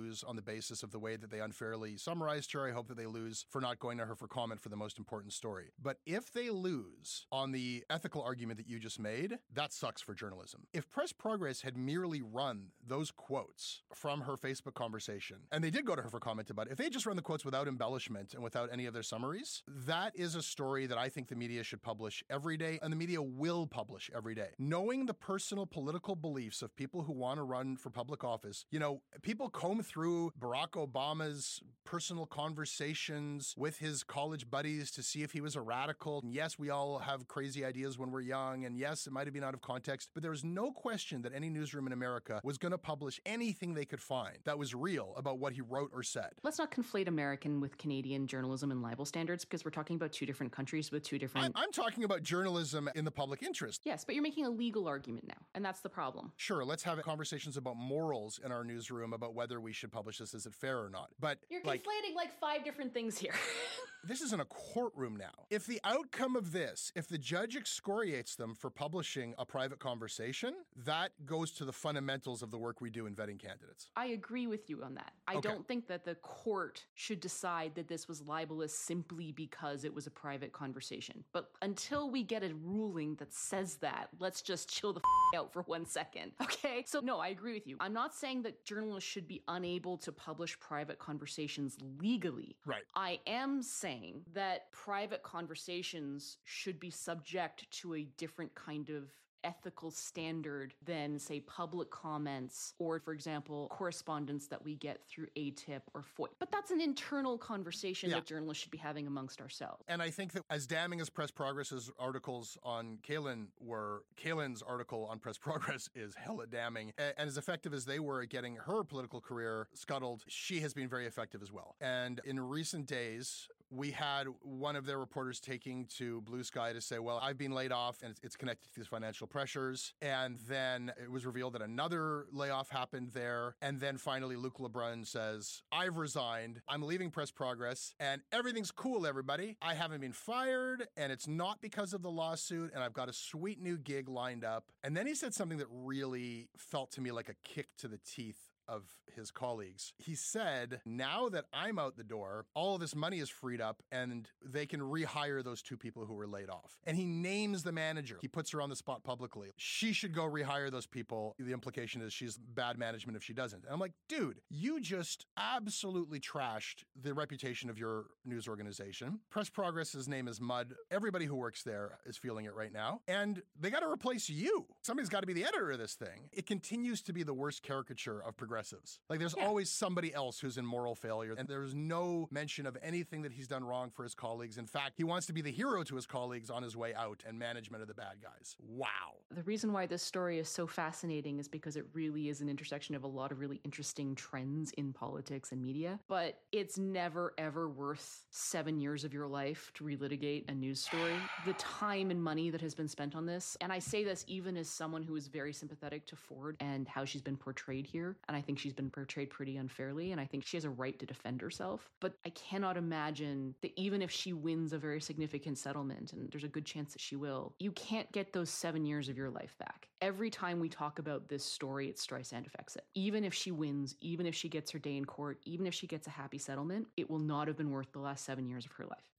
lose on the basis of the way that they unfairly summarized her. I hope that they lose for not going to her for comment for the most important story. But if they lose on the ethical argument that you just made, that sucks for journalism. If Press Progress had merely run those quotes from her Facebook conversation, and they did go to her for comment about it, if they just run the quotes without embellishment and without any of their summaries, that is a story that I think the media should publish every day, and the media will publish every day. Knowing the personal political beliefs of people who want to run for public office, people comb through Barack Obama's personal conversations with his college buddies to see if he was a radical. And yes, we all have crazy ideas when we're young, and yes, it might have been out of context, but there was no question that any newsroom in America was going to publish anything they could find that was real about what he wrote or said. Let's not conflate American with Canadian journalism and libel standards, because we're talking about two different countries with two different... I'm talking about journalism in the public interest. Yes, but you're making a legal argument now, and that's the problem. Sure, let's have conversations about morals in our newsroom about whether we should publish this. Is it fair or not? But you're conflating like 5 different things here. This isn't a courtroom now. If the outcome of this, if the judge excoriates them for publishing a private conversation, that goes to the fundamentals of the work we do in vetting candidates. I agree with you on that. I don't think that the court should decide that this was libelous simply because it was a private conversation. But until we get a ruling that says that, let's just chill the out for 1 second. Okay? So no, I agree with you. I'm not saying that journalists should be unable to publish private conversations legally. Right. I am saying that private conversations should be subject to a different kind of ethical standard than, say, public comments or, for example, correspondence that we get through ATIP or FOIA. But that's an internal conversation that journalists should be having amongst ourselves. And I think that as damning as Press Progress's articles on Kaylin were, Kaylin's article on Press Progress is hella damning. And as effective as they were at getting her political career scuttled, she has been very effective as well. And in recent days, we had one of their reporters taking to Blue Sky to say, well, I've been laid off and it's connected to these financial pressures. And then it was revealed that another layoff happened there. And then finally, Luc Lebrun says, I've resigned. I'm leaving Press Progress and everything's cool, everybody. I haven't been fired and it's not because of the lawsuit and I've got a sweet new gig lined up. And then he said something that really felt to me like a kick to the teeth of his colleagues. He said, now that I'm out the door, all of this money is freed up and they can rehire those 2 people who were laid off. And he names the manager. He puts her on the spot publicly. She should go rehire those people. The implication is she's bad management if she doesn't. And I'm like, dude, you just absolutely trashed the reputation of your news organization. Press Progress's name is mud. Everybody who works there is feeling it right now. And they got to replace you. Somebody's got to be the editor of this thing. It continues to be the worst caricature of progressive. Like there's always somebody else who's in moral failure, and there's no mention of anything that he's done wrong for his colleagues. In fact, he wants to be the hero to his colleagues on his way out, and management of the bad guys. Wow. The reason why this story is so fascinating is because it really is an intersection of a lot of really interesting trends in politics and media, but it's never ever worth 7 years of your life to relitigate a news story. The time and money that has been spent on this, and I say this even as someone who is very sympathetic to Ford and how she's been portrayed here, and I think she's been portrayed pretty unfairly, and I think she has a right to defend herself. But I cannot imagine that even if she wins a very significant settlement, and there's a good chance that she will, you can't get those 7 years of your life back. Every time we talk about this story, it's Streisand affects it. Even if she wins, even if she gets her day in court, even if she gets a happy settlement, it will not have been worth the last 7 years of her life.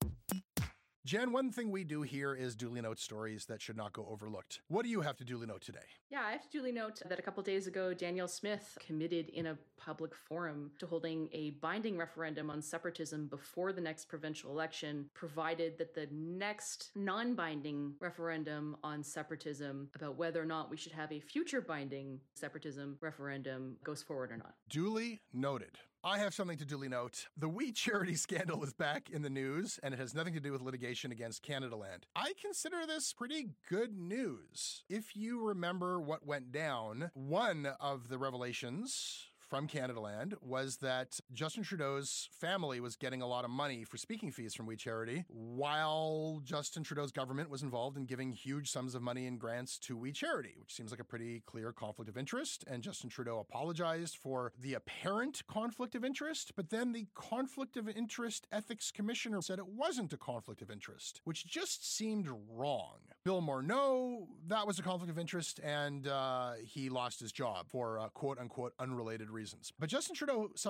Jen, one thing we do here is duly note stories that should not go overlooked. What do you have to duly note today? Yeah, I have to duly note that a couple days ago, Danielle Smith committed in a public forum to holding a binding referendum on separatism before the next provincial election, provided that the next non-binding referendum on separatism about whether or not we should have a future binding separatism referendum goes forward or not. Duly noted. I have something to duly note. The We Charity scandal is back in the news, and it has nothing to do with litigation against Canadaland. I consider this pretty good news. If you remember what went down, one of the revelations from Canadaland was that Justin Trudeau's family was getting a lot of money for speaking fees from We Charity, while Justin Trudeau's government was involved in giving huge sums of money and grants to We Charity, which seems like a pretty clear conflict of interest. And Justin Trudeau apologized for the apparent conflict of interest, but then the Conflict of Interest Ethics Commissioner said it wasn't a conflict of interest, which just seemed wrong. Bill Morneau, that was a conflict of interest, and he lost his job for quote-unquote unrelated reasons. But Justin Trudeau